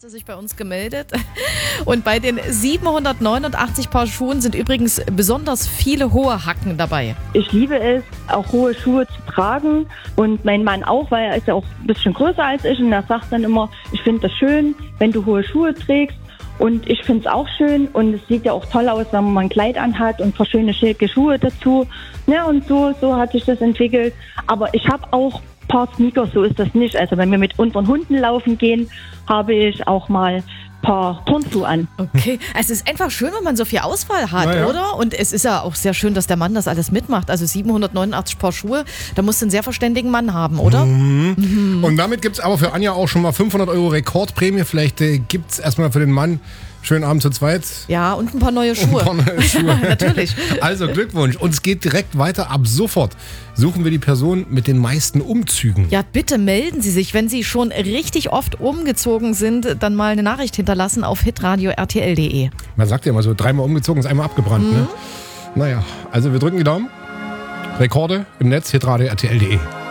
hatte sich bei uns gemeldet. Und bei den 789 Paar Schuhen sind übrigens besonders viele hohe Hacken dabei. Ich liebe es, auch hohe Schuhe zu tragen. Und mein Mann auch, weil er ist ja auch ein bisschen größer als ich. Und er sagt dann immer, ich finde das schön, wenn du hohe Schuhe trägst. Und ich finde es auch schön. Und es sieht ja auch toll aus, wenn man mal ein Kleid anhat und ein paar schöne, schicke Schuhe dazu. Ja, und so hat sich das entwickelt. Aber ich habe auch ein paar Sneakers, so ist das nicht. Also wenn wir mit unseren Hunden laufen gehen, habe ich auch mal paar Turnschuhe an. Okay, es ist einfach schön, wenn man so viel Auswahl hat, Naja. oder? Und es ist ja auch sehr schön, dass der Mann das alles mitmacht. Also 789 Paar Schuhe, da musst du einen sehr verständigen Mann haben, oder? Und damit gibt es aber für Anja auch schon mal 500 € Rekordprämie. Vielleicht gibt es erstmal für den Mann schönen Abend zu zweit. Ja, und ein paar neue Schuhe. Ein paar neue Schuhe. Ja, natürlich. Also Glückwunsch. Und es geht direkt weiter. Ab sofort suchen wir die Person mit den meisten Umzügen. Ja, bitte melden Sie sich, wenn Sie schon richtig oft umgezogen sind, dann mal eine Nachricht hinterlassen auf hitradio rtl.de. Man sagt ja immer so, 3-mal umgezogen ist einmal abgebrannt. Ne? Naja, also wir drücken die Daumen. Rekorde im Netz, hitradio rtl.de.